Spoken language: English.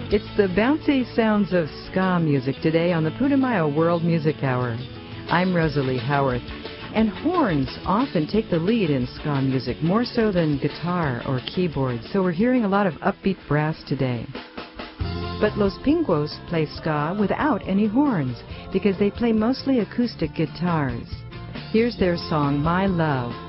It's the bouncy sounds of ska music today on the Putumayo World Music Hour. I'm Rosalie Howarth, and horns often take the lead in ska music, more so than guitar or keyboard, so we're hearing a lot of upbeat brass today. But Los Pingos play ska without any horns because they play mostly acoustic guitars. Here's their song, My Love.